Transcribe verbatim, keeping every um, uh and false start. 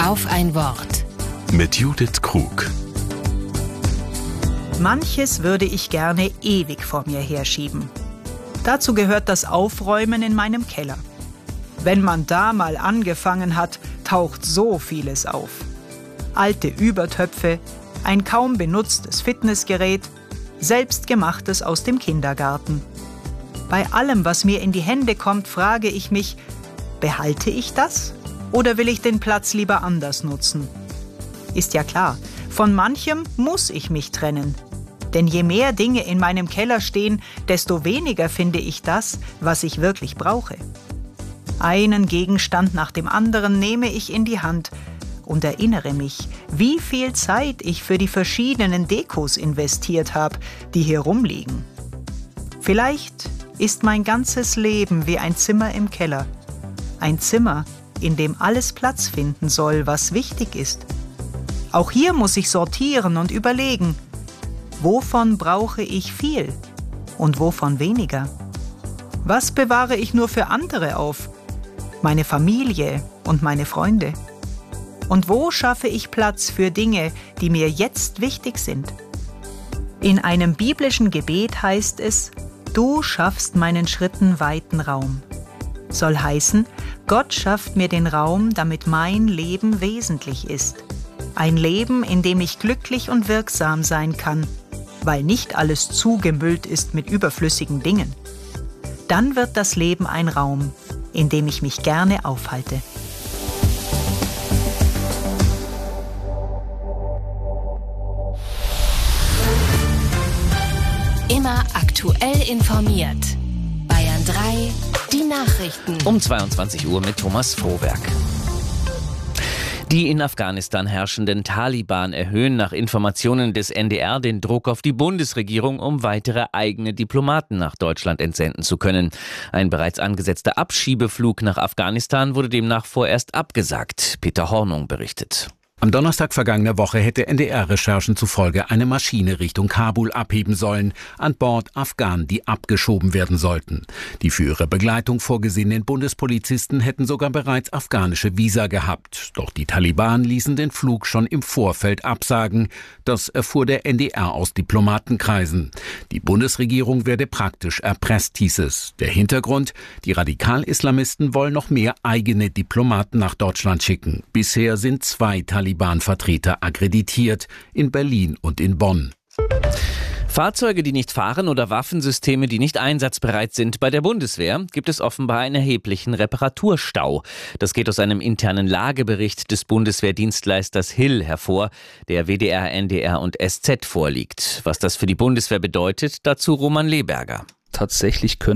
Auf ein Wort. Mit Judith Krug. Manches würde ich gerne ewig vor mir herschieben. Dazu gehört das Aufräumen in meinem Keller. Wenn man da mal angefangen hat, taucht so vieles auf. Alte Übertöpfe, ein kaum benutztes Fitnessgerät, selbstgemachtes aus dem Kindergarten. Bei allem, was mir in die Hände kommt, frage ich mich, behalte ich das oder will ich den Platz lieber anders nutzen? Ist ja klar, von manchem muss ich mich trennen. Denn je mehr Dinge in meinem Keller stehen, desto weniger finde ich das, was ich wirklich brauche. Einen Gegenstand nach dem anderen nehme ich in die Hand und erinnere mich, wie viel Zeit ich für die verschiedenen Dekos investiert habe, die hier rumliegen. Vielleicht ist mein ganzes Leben wie ein Zimmer im Keller. Ein Zimmer, in dem alles Platz finden soll, was wichtig ist. Auch hier muss ich sortieren und überlegen, wovon brauche ich viel und wovon weniger? Was bewahre ich nur für andere auf? Meine Familie und meine Freunde? Und wo schaffe ich Platz für Dinge, die mir jetzt wichtig sind? In einem biblischen Gebet heißt es, du schaffst meinen Schritten weiten Raum. Soll heißen, Gott schafft mir den Raum, damit mein Leben wesentlich ist. Ein Leben, in dem ich glücklich und wirksam sein kann, weil nicht alles zugemüllt ist mit überflüssigen Dingen. Dann wird das Leben ein Raum, in dem ich mich gerne aufhalte. Immer aktuell informiert. Bayern drei, die Nachrichten. Um zweiundzwanzig Uhr mit Thomas Frohberg. Die in Afghanistan herrschenden Taliban erhöhen nach Informationen des N D R den Druck auf die Bundesregierung, um weitere eigene Diplomaten nach Deutschland entsenden zu können. Ein bereits angesetzter Abschiebeflug nach Afghanistan wurde demnach vorerst abgesagt. Peter Hornung berichtet. Am Donnerstag vergangener Woche hätte N D R-Recherchen zufolge eine Maschine Richtung Kabul abheben sollen, an Bord Afghanen, die abgeschoben werden sollten. Die für ihre Begleitung vorgesehenen Bundespolizisten hätten sogar bereits afghanische Visa gehabt. Doch die Taliban ließen den Flug schon im Vorfeld absagen. Das erfuhr der N D R aus Diplomatenkreisen. Die Bundesregierung werde praktisch erpresst, hieß es. Der Hintergrund? Die Radikal-Islamisten wollen noch mehr eigene Diplomaten nach Deutschland schicken. Bisher sind zwei Taliban Taliban-Vertreter akkreditiert, in Berlin und in Bonn. Fahrzeuge, die nicht fahren oder Waffensysteme, die nicht einsatzbereit sind. Bei der Bundeswehr gibt es offenbar einen erheblichen Reparaturstau. Das geht aus einem internen Lagebericht des Bundeswehrdienstleisters Hill hervor, der W D R, N D R und S Z vorliegt. Was das für die Bundeswehr bedeutet, dazu Roman Leberger. Tatsächlich können